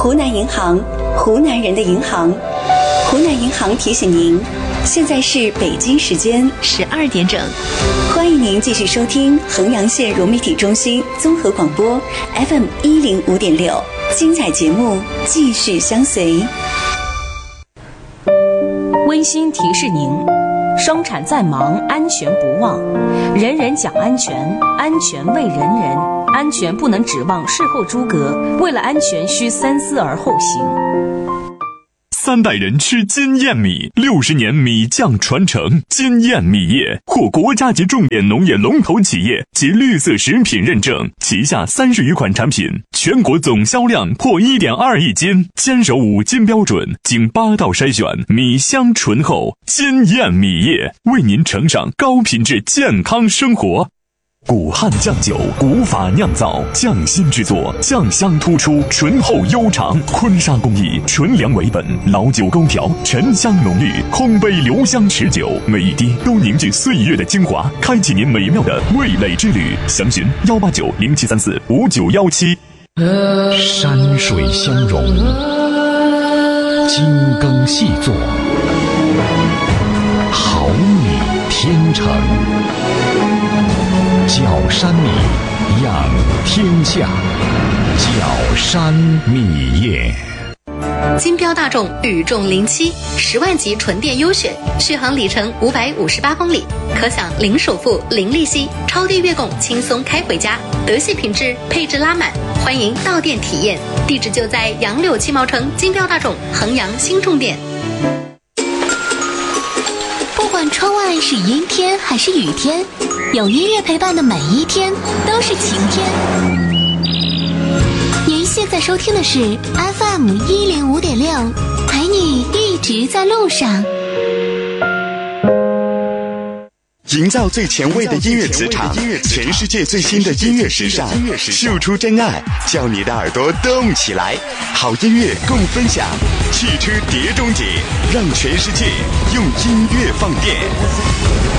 湖南银行，湖南人的银行。湖南银行提醒您，现在是北京时间12点整。欢迎您继续收听衡阳县融媒体中心综合广播 FM 105.6，精彩节目继续相随。 温馨提示您，生产再忙，安全不忘。人人讲安全，安全为人人，安全不能指望事后诸葛，为了安全需三思而后行。 3代人吃金燕米，60年米酱传承。金燕米业获国家级重点农业龙头企业及绿色食品认证，旗下30余款产品，全国总销量破1.2亿斤，坚守5金标准，经8道筛选，米香醇厚。金燕米业为您呈上高品质健康生活。古汉酱酒，古法酿造，匠心制作，酱香突出，醇厚悠长。坤沙工艺，纯粮为本，老酒勾调，沉香浓郁，空杯留香持久，每一滴都凝聚岁月的精华，开启您美妙的味蕾之旅。详询18907345917。 山水相融，精耕细作，好米天成。角山米，养天下。角山米业。 金标大众宇重07，10万级纯电优选，续航里程558公里，可享零首付、零利息，超低月供，轻松开回家。德系品质，配置拉满，欢迎到店体验。地址就在杨柳7毛城金标大众衡阳新重点。 不管窗外是阴天还是雨天，有音乐陪伴的每一天都是晴天。您现在收听的是 FM 105.6，陪你一直在路上。 营造最前卫的音乐磁场，全世界最新的音乐时尚，秀出真爱，叫你的耳朵动起来。好音乐共分享，汽车碟中谍，让全世界用音乐放电。